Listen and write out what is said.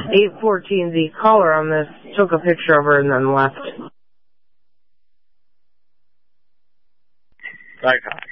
814, the caller on this took a picture of her and then left. Right.